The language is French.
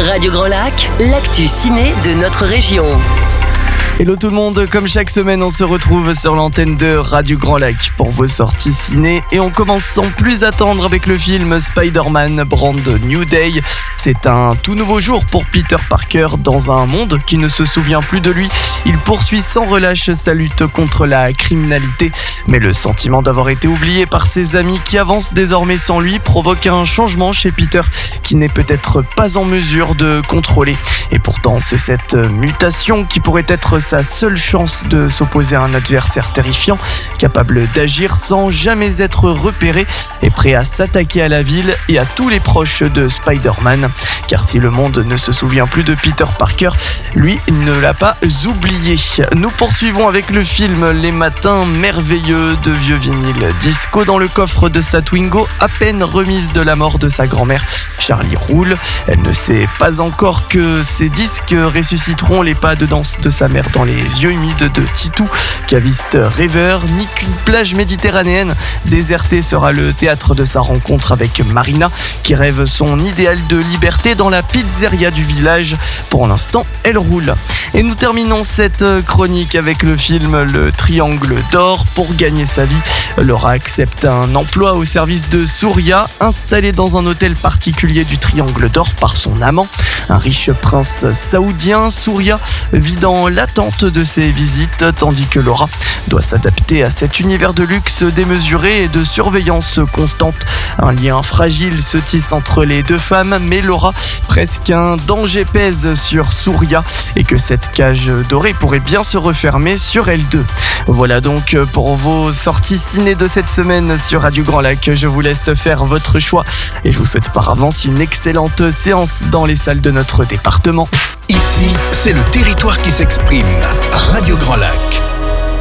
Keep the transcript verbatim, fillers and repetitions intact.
Radio Grand Lac, l'actu ciné de notre région. Hello tout le monde, comme chaque semaine on se retrouve sur l'antenne de Radio Grand Lac pour vos sorties ciné et on commence sans plus attendre avec le film Spider-Man Brand New Day. C'est un tout nouveau jour pour Peter Parker dans un monde qui ne se souvient plus de lui. Il poursuit sans relâche sa lutte contre la criminalité, mais le sentiment d'avoir été oublié par ses amis qui avancent désormais sans lui provoque un changement chez Peter qui n'est peut-être pas en mesure de contrôler. Et pourtant c'est cette mutation qui pourrait être sa seule chance de s'opposer à un adversaire terrifiant, capable d'agir sans jamais être repéré et prêt à s'attaquer à la ville et à tous les proches de Spider-Man. Car si le monde ne se souvient plus de Peter Parker, lui ne l'a pas oublié. Nous poursuivons avec le film Les Matins Merveilleux de vieux vinyle disco dans le coffre de sa Twingo, à peine remise de la mort de sa grand-mère. Charlie roule. Elle ne sait pas encore que ces disques ressusciteront les pas de danse de sa mère dans les yeux humides de Titou, caviste rêveur, ni qu'une plage méditerranéenne désertée sera le théâtre de sa rencontre avec Marina, qui rêve son idéal de liberté dans la pizzeria du village. Pour l'instant, elle roule. Et nous terminons cette chronique avec le film Le Triangle d'Or. Pour gagner sa vie, Laura accepte un emploi au service de Surya, installé dans un hôtel particulier du Triangle d'Or par son amant, un riche prince saoudien. Surya vit dans l'attente de ses visites, tandis que Laura doit s'adapter à cet univers de luxe démesuré et de surveillance constante. Un lien fragile se tisse entre les deux femmes, mais Laura, presque un danger pèse sur Surya et que cette cage dorée pourrait bien se refermer sur elle deux. Voilà donc pour vos sorties ciné de cette semaine sur Radio Grand Lac. Je vous laisse faire votre choix et je vous souhaite par avance une excellente séance dans les salles de notre département. Ici, c'est le territoire qui s'exprime. Radio Grand Lac.